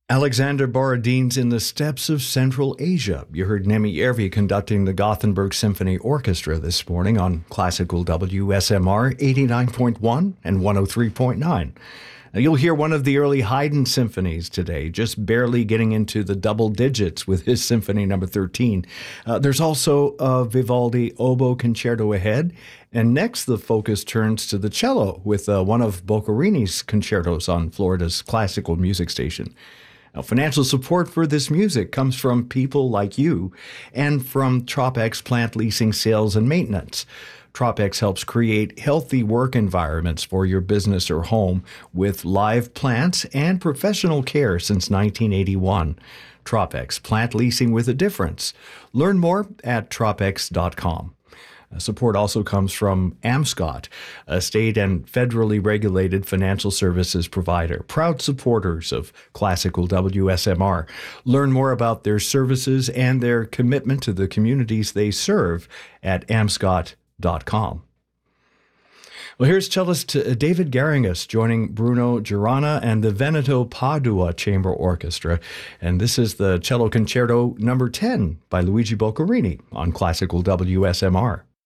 Alexander Borodin's In the Steppes of Central Asia. You heard Nemi Järvi conducting the Gothenburg Symphony Orchestra this morning on Classical WSMR 89.1 and 103.9. Now, you'll hear one of the early Haydn symphonies today, just barely getting into the double digits with his Symphony Number 13. There's also a Vivaldi oboe concerto ahead. And next, the focus turns to the cello with one of Boccherini's concertos on Florida's classical music station. Now, financial support for this music comes from people like you and from Tropex Plant Leasing Sales and Maintenance. Tropex helps create healthy work environments for your business or home with live plants and professional care since 1981. Tropex, plant leasing with a difference. Learn more at tropex.com. Support also comes from Amscot, a state and federally regulated financial services provider, proud supporters of Classical WSMR. Learn more about their services and their commitment to the communities they serve at amscot.com. Well, here's cellist David Garangus joining Bruno Girana and the Veneto Padua Chamber Orchestra. And this is the Cello Concerto Number 10 by Luigi Boccherini on Classical WSMR.